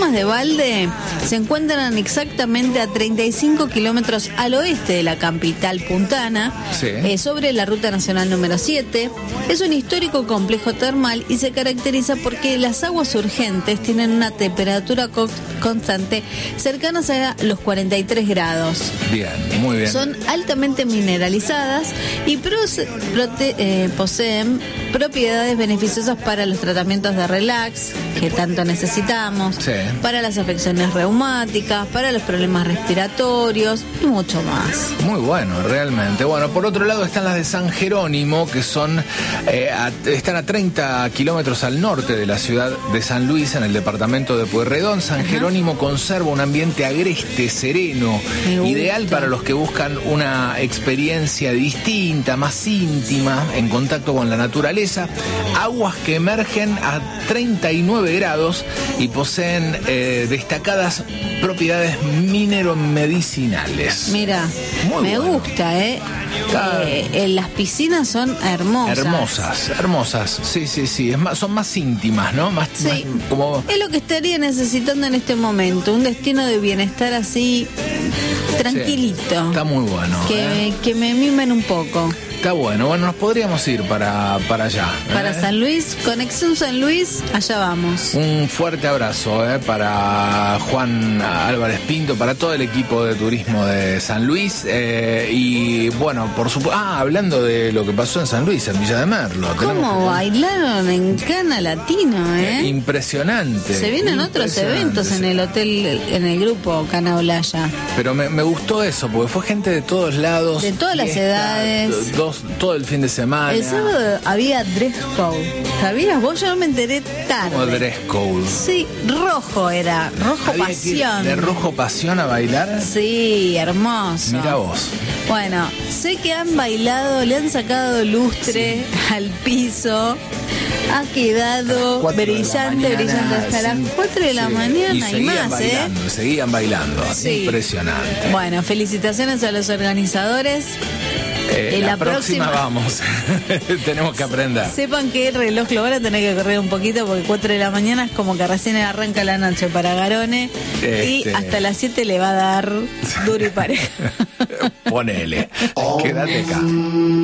Termas de Valde se encuentran exactamente a 35 kilómetros al oeste de la capital puntana, sobre la ruta nacional número 7. Es un histórico complejo termal y se caracteriza porque las aguas surgentes tienen una temperatura constante cercanas a los 43 grados. Bien, muy bien. Son altamente mineralizadas y poseen propiedades beneficiosas para los tratamientos de relax que tanto necesitamos, para las afecciones reumáticas, para los problemas respiratorios y mucho más. Muy bueno, realmente. Bueno, por otro lado están las de San Jerónimo, que son están a 30 kilómetros al norte de la ciudad de San Luis, en el departamento de Pueyrredón. San Jerónimo conserva un ambiente agreste, sereno, ideal para los que buscan una experiencia distinta, más íntima, en contacto con la naturaleza. Aguas que emergen a 39 grados y poseen destacadas propiedades mineromedicinales. Mira, me gusta, las piscinas son hermosas. Hermosas, sí. Son más íntimas, ¿no? Más como... Es lo que estaría necesitando en este momento, un destino de bienestar así, tranquilito. Está muy bueno. Que me mimen un poco. Está bueno, nos podríamos ir para allá. Para San Luis, Conexión San Luis, allá vamos. Un fuerte abrazo para Juan Álvarez Pinto, para todo el equipo de turismo de San Luis. Y bueno, por supuesto, hablando de lo que pasó en San Luis, en Villa de Merlo. ¿Cómo bailaron en Cana Latino, Impresionante. Se vienen otros eventos en el hotel, en el grupo Cana Olaya. Pero me gustó eso, porque fue gente de todos lados. De todas las edades. Todo el fin de semana. El sábado había dress code. ¿Sabías? Vos, yo no me enteré tarde. ¿Cómo dress code? Sí, rojo era. Rojo pasión. ¿De rojo pasión a bailar? Sí, hermoso. Mira vos. Bueno, sé que han bailado, le han sacado lustre al piso. Ha quedado brillante hasta las 4 de la mañana y más, seguían bailando. Impresionante. Bueno, felicitaciones a los organizadores. La próxima vamos. Tenemos que aprender. Sepan que el reloj lo van a tener que correr un poquito porque 4 de la mañana es como que recién arranca la noche para Garone y hasta las 7 le va a dar duro y parejo. Ponele. Quédate acá.